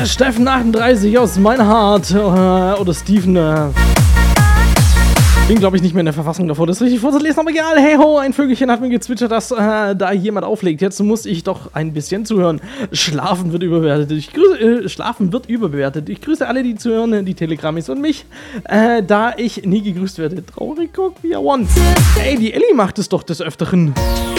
Steffen 38 aus Meinhard oder Steven bin, glaube ich, nicht mehr in der Verfassung davor, das richtig vorzulesen, aber egal. Hey ho, ein Vögelchen hat mir gezwitschert, dass da jemand auflegt. Jetzt muss ich doch ein bisschen zuhören. Schlafen wird überbewertet. Ich grüße alle, die zuhören, die Telegrammis und mich, da ich nie gegrüßt werde. Traurig, guck, wie er won. Ey, die Ellie macht es doch des Öfteren.